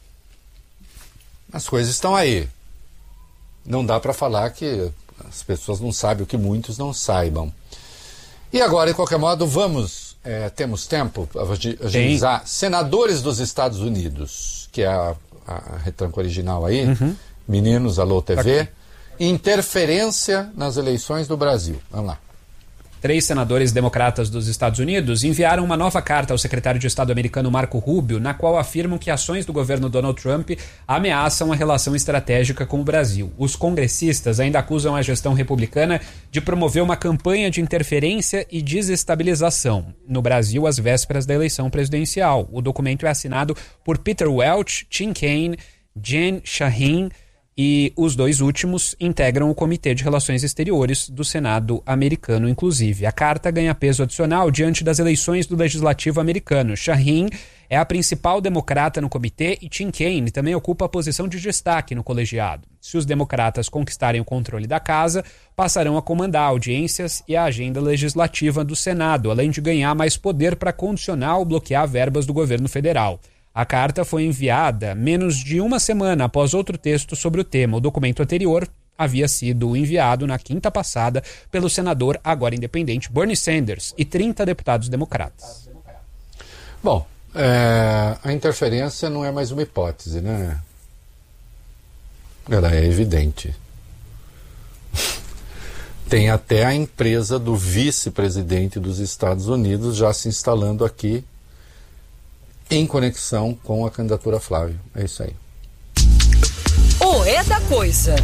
As coisas estão aí. Não dá para falar que as pessoas não sabem o que muitos não saibam. E agora, de qualquer modo, vamos, é, temos tempo para agilizar. Senadores dos Estados Unidos, que é a, a retranca original aí, uhum. Meninos, Alô T V, aqui. Interferência nas eleições do Brasil. Vamos lá. Três senadores democratas dos Estados Unidos enviaram uma nova carta ao secretário de Estado americano Marco Rubio, na qual afirmam que ações do governo Donald Trump ameaçam a relação estratégica com o Brasil. Os congressistas ainda acusam a gestão republicana de promover uma campanha de interferência e desestabilização no Brasil às vésperas da eleição presidencial. O documento é assinado por Peter Welch, Tim Kaine, Jen Shaheen, e os dois últimos integram o Comitê de Relações Exteriores do Senado americano, inclusive. A carta ganha peso adicional diante das eleições do Legislativo americano. Shaheen é a principal democrata no comitê e Tim Kaine também ocupa a posição de destaque no colegiado. Se os democratas conquistarem o controle da casa, passarão a comandar audiências e a agenda legislativa do Senado, além de ganhar mais poder para condicionar ou bloquear verbas do governo federal. A carta foi enviada menos de uma semana após outro texto sobre o tema. O documento anterior havia sido enviado na quinta passada pelo senador, agora independente, Bernie Sanders, e trinta deputados democratas. Bom, é, a interferência não é mais uma hipótese, né? Ela é evidente. Tem até a empresa do vice-presidente dos Estados Unidos já se instalando aqui em conexão com a candidatura Flávio. É isso aí. O É da Coisa.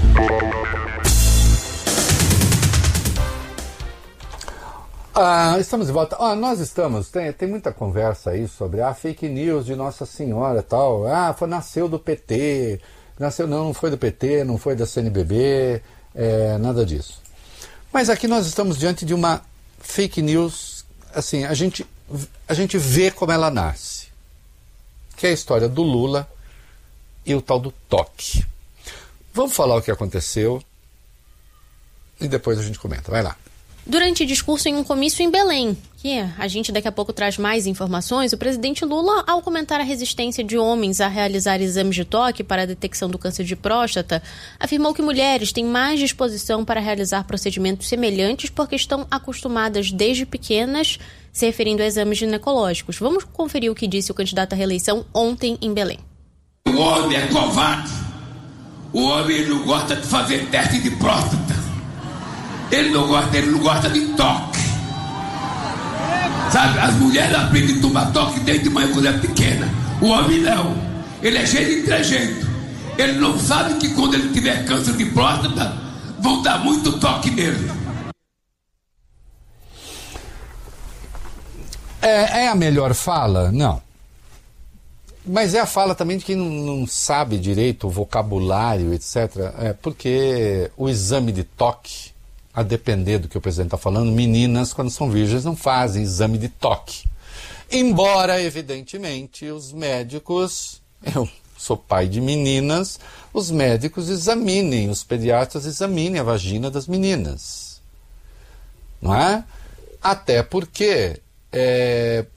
Ah, estamos de volta. Ah, nós estamos, tem, tem muita conversa aí sobre a ah, fake news de Nossa Senhora e tal. Ah, foi, nasceu do P T. Nasceu, não, não foi do P T, não foi da C N B B, é, nada disso. Mas aqui nós estamos diante de uma fake news, assim, a gente, a gente vê como ela nasce. Que é a história do Lula e o tal do toque. Vamos falar o que aconteceu e depois a gente comenta. Vai lá. Durante discurso em um comício em Belém, que a gente daqui a pouco traz mais informações, o presidente Lula, ao comentar a resistência de homens a realizar exames de toque para a detecção do câncer de próstata, afirmou que mulheres têm mais disposição para realizar procedimentos semelhantes porque estão acostumadas desde pequenas, se referindo a exames ginecológicos. Vamos conferir o que disse o candidato à reeleição ontem em Belém. O homem é covarde. O homem não gosta de fazer teste de próstata. Ele não gosta, ele não gosta de toque. Sabe, as mulheres aprendem a tomar toque desde manhã quando é pequena. O homem não. Ele é cheio de trejeito. Ele não sabe que quando ele tiver câncer de próstata, vão dar muito toque nele. É, é a melhor fala? Não. Mas é a fala também de quem não, não sabe direito o vocabulário, etcétera. É porque o exame de toque, a depender do que o presidente está falando, meninas, quando são virgens, não fazem exame de toque. Embora, evidentemente, os médicos, eu sou pai de meninas, os médicos examinem, os pediatras examinem a vagina das meninas. Não é? Até porque é,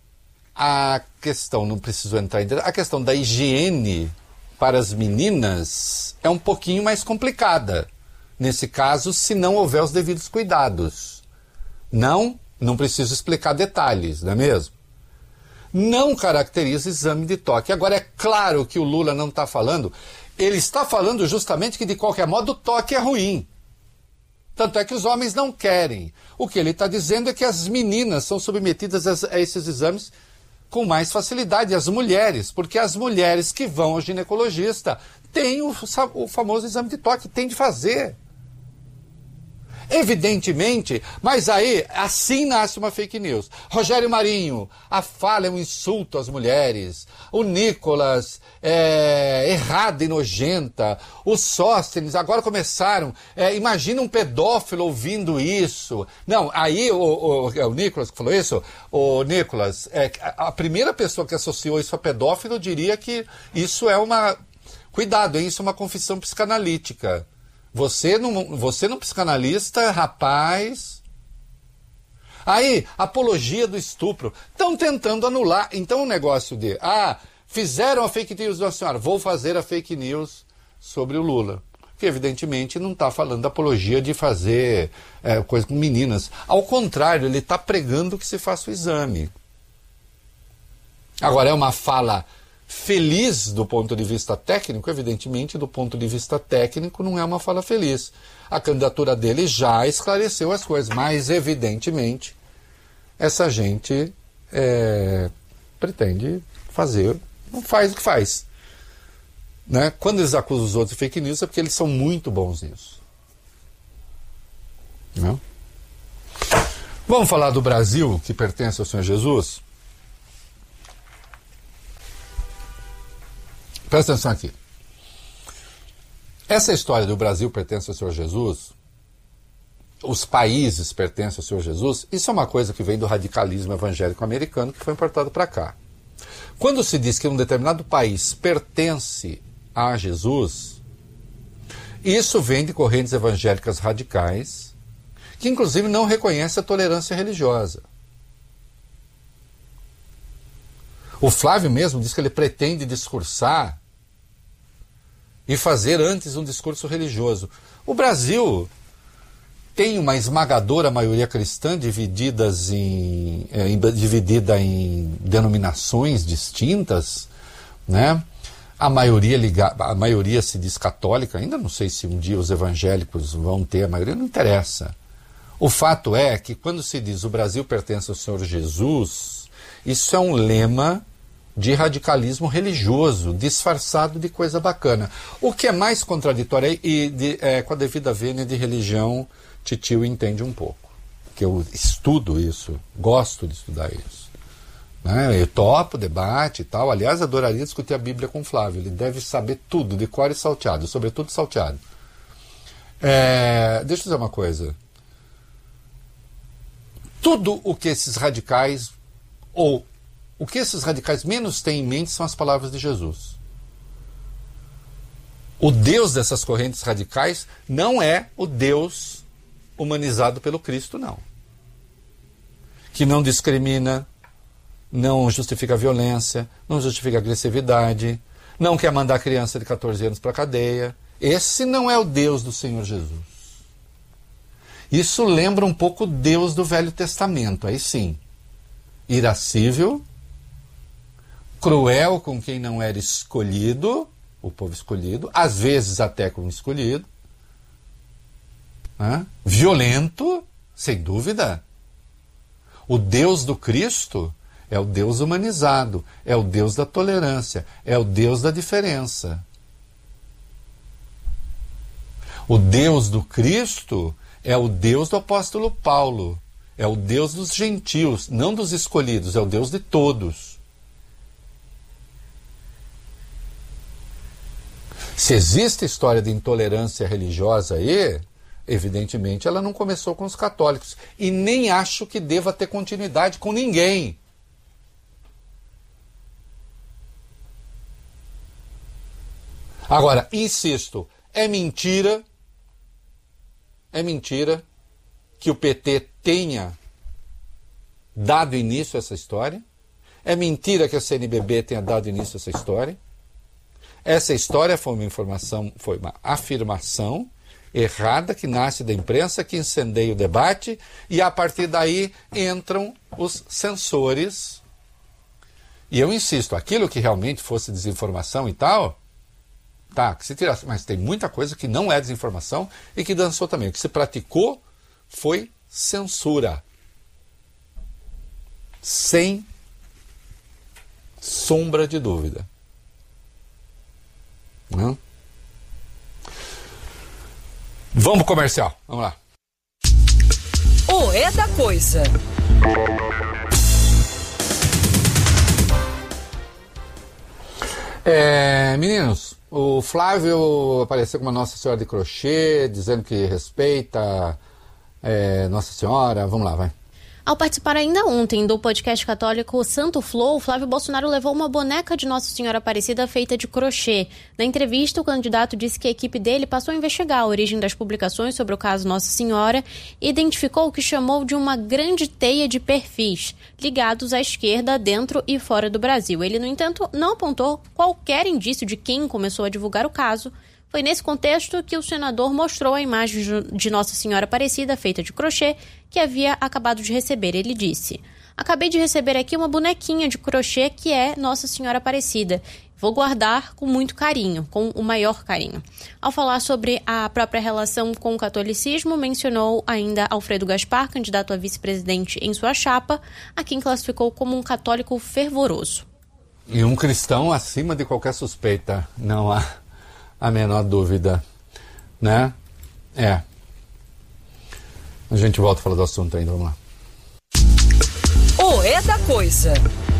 a questão, não preciso entrar em detalhes, a questão da higiene para as meninas é um pouquinho mais complicada. Nesse caso, se não houver os devidos cuidados. Não, não preciso explicar detalhes, não é mesmo? Não caracteriza exame de toque. Agora, é claro que o Lula não está falando, ele está falando justamente que, de qualquer modo, o toque é ruim. Tanto é que os homens não querem. O que ele está dizendo é que as meninas são submetidas a esses exames com mais facilidade, as mulheres, porque as mulheres que vão ao ginecologista têm o, o famoso exame de toque, têm de fazer. Evidentemente, mas aí, assim nasce uma fake news. Rogério Marinho, a fala é um insulto às mulheres. O Nicolas, é errada e nojenta. Os Sóstenes, agora começaram. É, imagina um pedófilo ouvindo isso. Não, aí o, o, o Nicolas que falou isso, o Nicolas, é, a primeira pessoa que associou isso a pedófilo diria que isso é uma... Cuidado, hein? Isso é uma confissão psicanalítica. Você não, você não psicanalista, rapaz. Aí, apologia do estupro. Estão tentando anular. Então o negócio de, ah, fizeram a fake news da senhora, vou fazer a fake news sobre o Lula. Que evidentemente não está falando da apologia de fazer é, coisa com meninas. Ao contrário, ele está pregando que se faça o exame. Agora, é uma fala Feliz do ponto de vista técnico, evidentemente, do ponto de vista técnico, não é uma fala feliz. A candidatura dele já esclareceu as coisas, mas, evidentemente, essa gente é, pretende fazer, não faz o que faz. Né? Quando eles acusam os outros de fake news, é porque eles são muito bons nisso. Não? Vamos falar do Brasil, que pertence ao Senhor Jesus? Presta atenção aqui. Essa história do Brasil pertence ao Senhor Jesus, os países pertencem ao Senhor Jesus, isso é uma coisa que vem do radicalismo evangélico americano que foi importado para cá. Quando se diz que um determinado país pertence a Jesus, isso vem de correntes evangélicas radicais, que inclusive não reconhecem a tolerância religiosa. O Flávio mesmo diz que ele pretende discursar e fazer antes um discurso religioso. O Brasil tem uma esmagadora maioria cristã divididas em, é, em, dividida em denominações distintas, né? A maioria, liga, a maioria se diz católica, ainda não sei se um dia os evangélicos vão ter a maioria, não interessa. O fato é que quando se diz o Brasil pertence ao Senhor Jesus, isso é um lema de radicalismo religioso, disfarçado de coisa bacana. O que é mais contraditório, e de, é, com a devida vênia de religião, Titio entende um pouco. Que eu estudo isso, gosto de estudar isso. Né? Eu topo debate e tal. Aliás, adoraria discutir a Bíblia com o Flávio. Ele deve saber tudo, de cor e salteado, sobretudo salteado. É, deixa eu dizer uma coisa. Tudo o que esses radicais, ou o que esses radicais menos têm em mente são as palavras de Jesus. O Deus dessas correntes radicais não é o Deus humanizado pelo Cristo, não. Que não discrimina, não justifica a violência, não justifica a agressividade, não quer mandar a criança de catorze anos para a cadeia. Esse não é o Deus do Senhor Jesus. Isso lembra um pouco o Deus do Velho Testamento, aí sim. Irascível, cruel com quem não era escolhido, o povo escolhido, às vezes até como escolhido, né? Violento, sem dúvida. O Deus do Cristo é o Deus humanizado, é o Deus da tolerância, é o Deus da diferença. O Deus do Cristo é o Deus do apóstolo Paulo, é o Deus dos gentios, não dos escolhidos, é o Deus de todos. Se existe história de intolerância religiosa aí, evidentemente ela não começou com os católicos. E nem acho que deva ter continuidade com ninguém. Agora, insisto, é mentira, é mentira que o P T tenha dado início a essa história. É mentira que a C N B B tenha dado início a essa história. Essa história foi uma informação, foi uma afirmação errada que nasce da imprensa, que incendeia o debate, e a partir daí entram os censores. E eu insisto, aquilo que realmente fosse desinformação e tal, tá, que se tirasse, mas tem muita coisa que não é desinformação e que dançou também. O que se praticou foi censura. Sem sombra de dúvida. Não? Vamos pro comercial, vamos lá. O É da Coisa. É, meninos, o Flávio apareceu com uma Nossa Senhora de crochê, dizendo que respeita é, Nossa Senhora. Vamos lá, vai. Ao participar ainda ontem do podcast católico Santo Flow, Flávio Bolsonaro levou uma boneca de Nossa Senhora Aparecida feita de crochê. Na entrevista, o candidato disse que a equipe dele passou a investigar a origem das publicações sobre o caso Nossa Senhora e identificou o que chamou de uma grande teia de perfis, ligados à esquerda dentro e fora do Brasil. Ele, no entanto, não apontou qualquer indício de quem começou a divulgar o caso. Foi nesse contexto que o senador mostrou a imagem de Nossa Senhora Aparecida feita de crochê que havia acabado de receber. Ele disse: Acabei de receber aqui uma bonequinha de crochê que é Nossa Senhora Aparecida. Vou guardar com muito carinho, com o maior carinho. Ao falar sobre a própria relação com o catolicismo, mencionou ainda Alfredo Gaspar, candidato a vice-presidente em sua chapa, a quem classificou como um católico fervoroso. E um cristão acima de qualquer suspeita, não há a menor dúvida, né? É. A gente volta a falar do assunto ainda, vamos lá. O É da Coisa.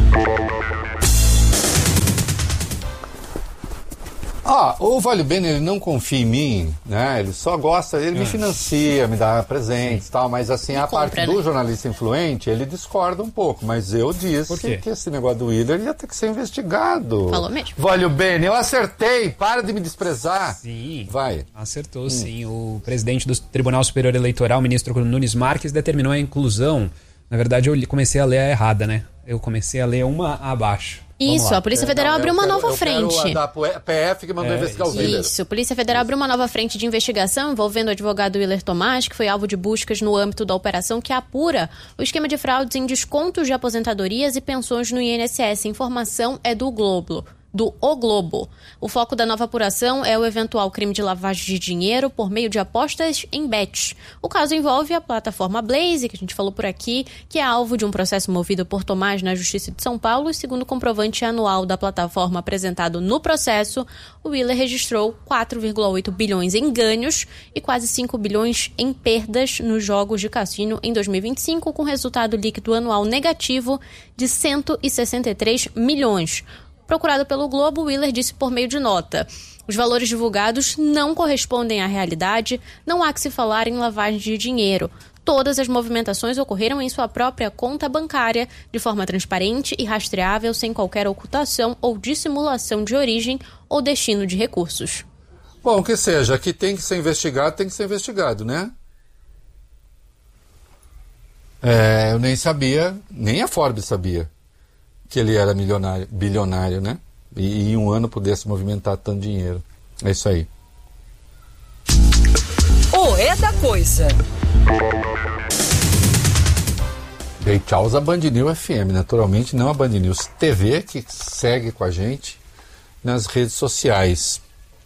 Ah, o Vale Bene, ele não confia em mim, né? Ele só gosta, ele me financia, me dá presentes e tal, mas assim, a compra, parte né? do jornalista influente, ele discorda um pouco, mas eu disse que esse negócio do Willer ia ter que ser investigado. Falou mesmo. Vale Bene, eu acertei, para de me desprezar. Sim, vai. Acertou hum. sim. O presidente do Tribunal Superior Eleitoral, o ministro Nunes Marques, determinou a inclusão. Na verdade, eu comecei a ler a errada, né? Eu comecei a ler uma abaixo. Isso, a Polícia Federal é, não, abriu uma quero, nova eu frente. Quero a da P F que mandou é, investigar o Willer. Isso, a Polícia Federal abriu uma nova frente de investigação envolvendo o advogado Willer Tomás, que foi alvo de buscas no âmbito da operação que apura o esquema de fraudes em descontos de aposentadorias e pensões no I N S S. A informação é do Globo. do O Globo. O foco da nova apuração é o eventual crime de lavagem de dinheiro por meio de apostas em bets. O caso envolve a plataforma Blaze, que a gente falou por aqui, que é alvo de um processo movido por Tomás na Justiça de São Paulo, e segundo o comprovante anual da plataforma apresentado no processo, o Willer registrou quatro vírgula oito bilhões em ganhos e quase cinco bilhões em perdas nos jogos de cassino em dois mil e vinte e cinco, com resultado líquido anual negativo de cento e sessenta e três milhões. Procurado pelo Globo, Willer disse por meio de nota: os valores divulgados não correspondem à realidade, não há que se falar em lavagem de dinheiro. Todas as movimentações ocorreram em sua própria conta bancária, de forma transparente e rastreável, sem qualquer ocultação ou dissimulação de origem ou destino de recursos. Bom, que seja, que tem que ser investigado, tem que ser investigado, né? É, eu nem sabia, nem a Forbes sabia que ele era milionário, bilionário, né? E, e em um ano pudesse movimentar tanto dinheiro. É isso aí. O É da Coisa. Dei tchau a Band News F M, naturalmente, não a Band News T V, que segue com a gente nas redes sociais.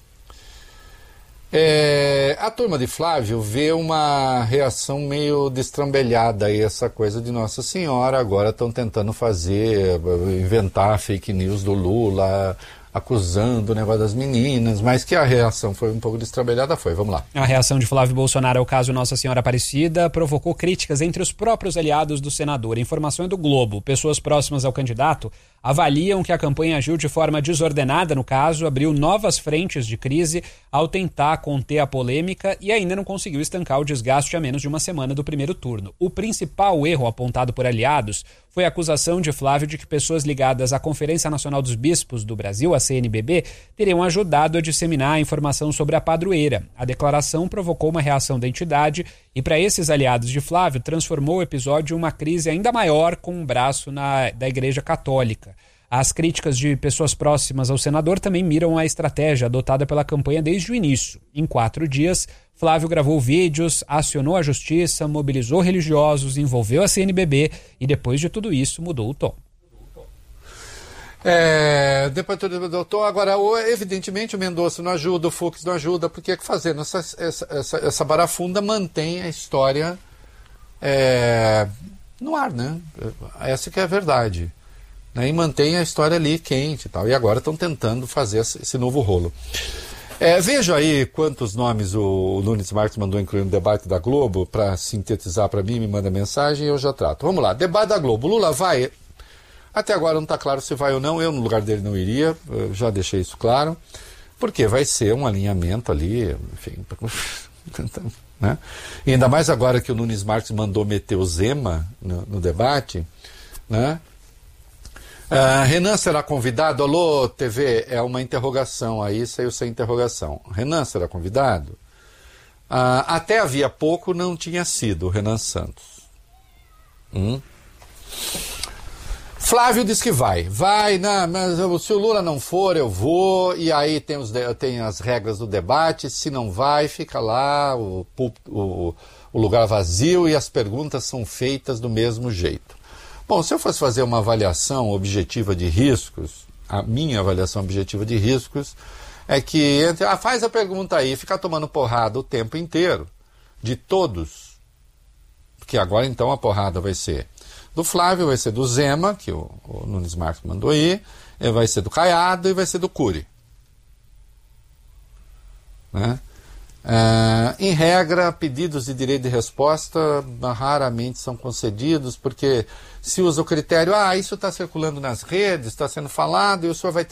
É, a turma de Flávio vê uma reação meio destrambelhada aí, essa coisa de Nossa Senhora. Agora estão tentando fazer, inventar fake news do Lula, acusando o negócio das meninas, mas que a reação foi um pouco destrambelhada, foi. Vamos lá. A reação de Flávio Bolsonaro ao caso Nossa Senhora Aparecida provocou críticas entre os próprios aliados do senador. A informação é do Globo. Pessoas próximas ao candidato avaliam que a campanha agiu de forma desordenada no caso, abriu novas frentes de crise ao tentar conter a polêmica e ainda não conseguiu estancar o desgaste a menos de uma semana do primeiro turno. O principal erro apontado por aliados foi a acusação de Flávio de que pessoas ligadas à Conferência Nacional dos Bispos do Brasil, a C N B B, teriam ajudado a disseminar a informação sobre a padroeira. A declaração provocou uma reação da entidade e, para esses aliados de Flávio, transformou o episódio em uma crise ainda maior com um braço na, da Igreja Católica. As críticas de pessoas próximas ao senador também miram a estratégia adotada pela campanha desde o início. Em quatro dias, Flávio gravou vídeos, acionou a justiça, mobilizou religiosos, envolveu a C N B B e, depois de tudo isso, mudou o tom. É, depois do doutor, agora, evidentemente, o Mendonça não ajuda, o Fux não ajuda, porque fazendo essa, essa, essa, essa barafunda mantém a história é, no ar, né? Essa que é a verdade. Né? E mantém a história ali quente e tal. E agora estão tentando fazer esse novo rolo. É, veja aí quantos nomes o, o Nunes Marques mandou incluir no debate da Globo, para sintetizar para mim, me manda mensagem e eu já trato. Vamos lá, debate da Globo. Lula vai... Até agora não está claro se vai ou não, eu no lugar dele não iria, já deixei isso claro, porque vai ser um alinhamento ali, enfim, né? E ainda mais agora que o Nunes Marques mandou meter o Zema no, no debate, né? Uh, Renan será convidado? Alô, T V, é uma interrogação aí, saiu sem interrogação. Renan será convidado? Uh, até havia pouco não tinha sido o Renan Santos. Hum? Flávio diz que vai, vai, não, mas se o Lula não for, eu vou, e aí tem, os, tem as regras do debate, se não vai, fica lá o, o, o lugar vazio e as perguntas são feitas do mesmo jeito. Bom, se eu fosse fazer uma avaliação objetiva de riscos, a minha avaliação objetiva de riscos é que, entre, ah, faz a pergunta aí, ficar tomando porrada o tempo inteiro, de todos, porque agora então a porrada vai ser do Flávio, vai ser do Zema, que o, o Nunes Marques mandou aí, vai ser do Caiado e vai ser do Cury. Né? Uh, em regra, pedidos de direito de resposta raramente são concedidos, porque se usa o critério, ah, isso está circulando nas redes, está sendo falado, e o senhor vai ter